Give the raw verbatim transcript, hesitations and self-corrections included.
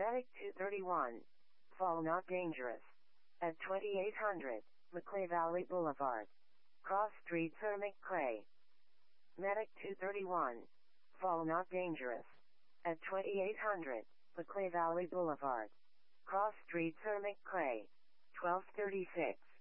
Medic two thirty-one. Fall not dangerous. At twenty-eight hundred, Maclay Valley Boulevard. Cross Street Sir McClay. Medic two thirty-one. Fall not dangerous. At twenty-eight hundred, Maclay Valley Boulevard. Cross Street Sir McClay. twelve thirty-six.